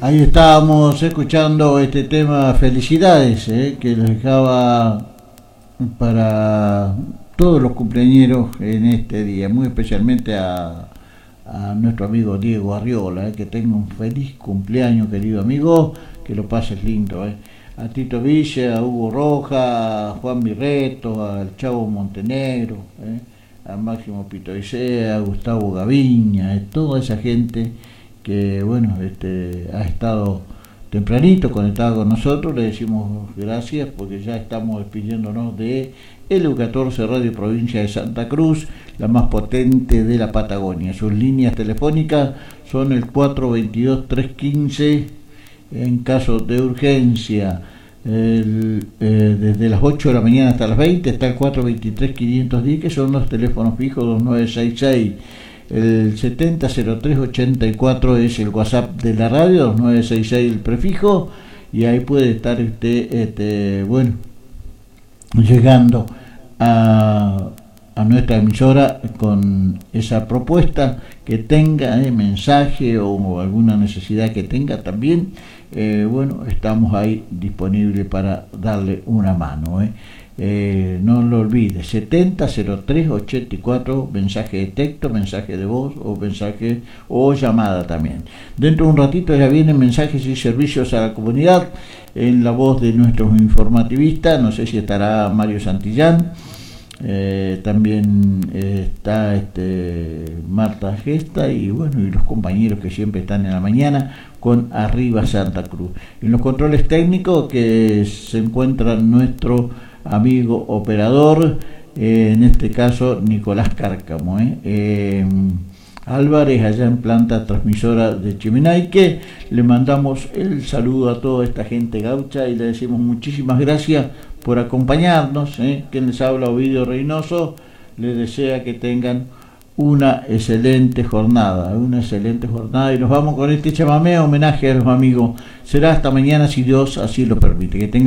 Ahí estábamos escuchando este tema, felicidades, que les dejaba para todos los cumpleañeros en este día, muy especialmente a nuestro amigo Diego Arriola, que tenga un feliz cumpleaños, querido amigo, que lo pases lindo, a Tito Villa, a Hugo Roja, a Juan Mirreto, al Chavo Montenegro, a Máximo Pitoicea, a Gustavo Gaviña, toda esa gente que bueno, ha estado tempranito conectado con nosotros. Le decimos gracias porque ya estamos despidiéndonos de LU14 Radio Provincia de Santa Cruz, la más potente de la Patagonia. Sus líneas telefónicas son el 422-315 en caso de urgencia. Desde las 8 de la mañana hasta las 20 está el 423-510, que son los teléfonos fijos 2966. El 700384 es el WhatsApp de la radio, 2966 el prefijo, y ahí puede estar bueno, llegando a nuestra emisora con esa propuesta que tenga, mensaje o alguna necesidad que tenga también. Bueno, estamos ahí disponibles para darle una mano. No lo olvides, 700384, mensaje de texto, mensaje de voz o mensaje o llamada también. Dentro de un ratito ya vienen mensajes y servicios a la comunidad en la voz de nuestros informativistas. No sé si estará Mario Santillán, también está Marta Gesta y bueno, y los compañeros que siempre están en la mañana con Arriba Santa Cruz. En los controles técnicos que se encuentra nuestro amigo operador, en este caso Nicolás Cárcamo, Álvarez, allá en planta transmisora de Chimenaique. Le mandamos el saludo a toda esta gente gaucha y le decimos muchísimas gracias por acompañarnos. Quien les habla, Ovidio Reynoso, les desea que tengan una excelente jornada, y nos vamos con este chamamé, homenaje a los amigos. Será hasta mañana si Dios así lo permite. Que tengan